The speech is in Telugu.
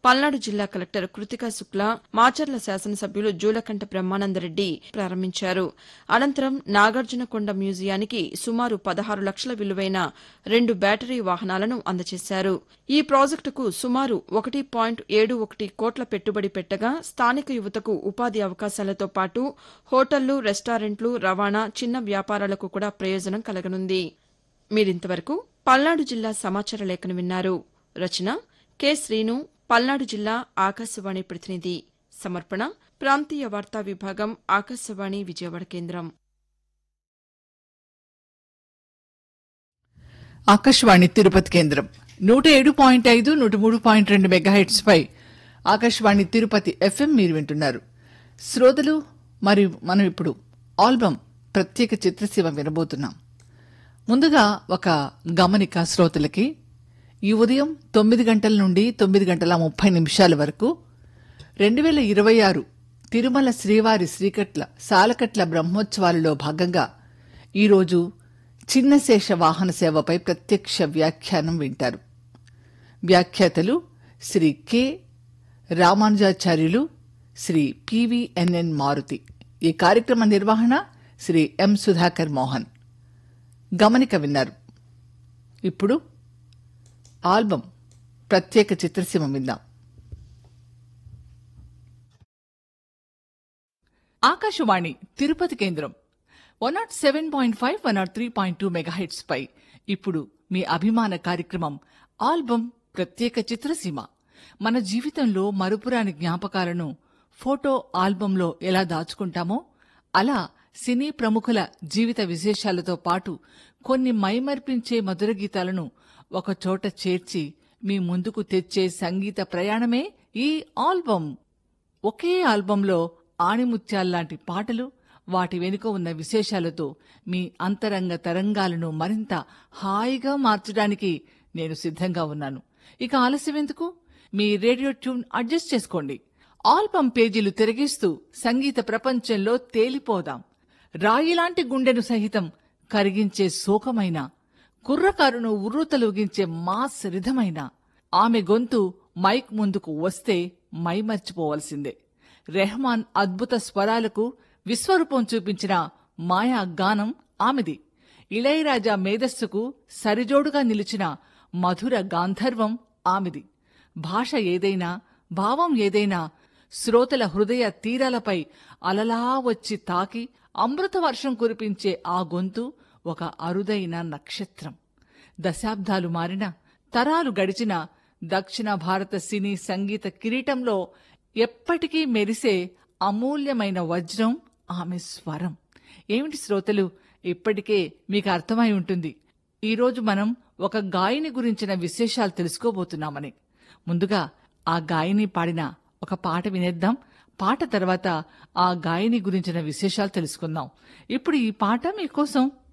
పల్నాడు జిల్లా కలెక్టర్ కృతికా శుక్లా, మాచర్ల శాసనసభ్యులు జూలకంఠ బ్రహ్మానందరెడ్డి ప్రారంభించారు. అనంతరం నాగార్జునకొండ మ్యూజియానికి సుమారు 16 లక్షల విలువైన 2 బ్యాటరీ వాహనాలను అందజేశారు. ఈ ప్రాజెక్టుకు సుమారు 1.71 కోట్ల పెట్టుబడి పెట్టగా స్థానిక యువతకు ఉపాధి అవకాశాలతో పాటు హోటళ్లు, రెస్టారెంట్లు, రవాణా, చిన్న వ్యాపారాలకు కూడా ప్రయోజనం కలగనుంది. మీరింతవరకు పల్నాడు జిల్లా సమాచార లేఖను విన్నారు. రచన కె. శ్రీను, పల్నాడు జిల్లా ఆకాశవాణి ప్రతినిధి. సమర్పణ ప్రాంతీయ వార్తా విభాగం, ఆకాశవాణి విజయవాడ కేంద్రం. ఆకాశవాణి తిరుపతి కేంద్రం 107.5, 103.2 మెగాహెర్ట్జ్ పై ఆకాశవాణి తిరుపతి ఎఫ్ఎం మీరు వింటున్నారు. శ్రోతలు, మరియు మనం ఇప్పుడు ఆల్బమ్ ప్రత్యేక చిత్రసీమ వినబోతున్నాం. ముందుగా ఒక గమనిక శ్రోతలకి. ఈ ఉదయం 9 గంటల నుండి 9:30 వరకు 2026 తిరుమల శ్రీవారి శ్రీకట్ల సాలకట్ల బ్రహ్మోత్సవాలలో భాగంగా ఈరోజు చిన్నశేష వాహన సేవపై ప్రత్యక్ష వ్యాఖ్యానం వింటారు. వ్యాఖ్యాతలు శ్రీ కె. రామానుజాచార్యులు, శ్రీ పివిఎన్ఎన్ మారుతి. ఈ కార్యక్రమ నిర్వహణ శ్రీ ఎం. సుధాకర్ మోహన్. గమనిక విన్నారు. ఇప్పుడు ఆల్బమ్ ప్రత్యేక చిత్రసీమ విందాం. ఆకాశవాణి తిరుపతి కేంద్రం 107.5, 103.2 మెగాహెర్ట్జ్ పై ఇప్పుడు మీ అభిమాన కార్యక్రమం ఆల్బమ్ ప్రత్యేక చిత్రసీమ. మన జీవితంలో మరుపురాని జ్ఞాపకాలను ఫోటో ఆల్బంలో ఎలా దాచుకుంటామో అలా సినీ ప్రముఖుల జీవిత విశేషాలతో పాటు కొన్ని మైమర్పించే మధుర గీతాలను ఒకచోట చేర్చి మీ ముందుకు తెచ్చే సంగీత ప్రయాణమే ఈ ఆల్బమ్. ఒకే ఆల్బంలో ఆణిముత్యాల్లాంటి పాటలు, వాటి వెనుక ఉన్న విశేషాలతో మీ అంతరంగ తరంగాలను మరింత హాయిగా మార్చడానికి నేను సిద్ధంగా ఉన్నాను. ఇక ఆలస్యమెందుకు? మీ రేడియో ట్యూన్ అడ్జస్ట్ చేసుకోండి. ఆల్బమ్ పేజీలు తిరగేస్తూ సంగీత ప్రపంచంలో తేలిపోదాం. రాయిలాంటి గుండెను సహితం కరిగించే శోకమైన, కుర్రకారును ఉర్రూతలూగించే మాస్ రిధమైన ఆమె గొంతు మైక్ ముందుకు వస్తే మైమర్చిపోవలసిందే. రెహమాన్ అద్భుత స్వరాలకు విశ్వరూపం చూపించిన మాయా గానం ఆమెది. ఇళయరాజా మేధస్సుకు సరిజోడుగా నిలిచిన మధుర గాంధర్వం ఆమెది. భాష ఏదైనా, భావం ఏదైనా శ్రోతల హృదయ తీరాలపై అలలా వచ్చి తాకి అమృత వర్షం కురిపించే ఆ గొంతు ఒక అరుదైన నక్షత్రం. దశాబ్దాలు మారిన, తరాలు గడిచిన దక్షిణ భారత సినీ సంగీత కిరీటంలో ఎప్పటికీ మెరిసే అమూల్యమైన వజ్రం ఆమె స్వరం. ఏమిటి శ్రోతలు, ఇప్పటికే మీకు అర్థమై ఉంటుంది ఈరోజు మనం ఒక గాయని గురించిన విశేషాలు తెలుసుకోబోతున్నామని. ముందుగా ఆ గాయని పాడిన ఒక పాట వినేద్దాం. పాట తర్వాత ఆ గాయని గురించిన విశేషాలు తెలుసుకుందాం. ఇప్పుడు ఈ పాట మీకోసం.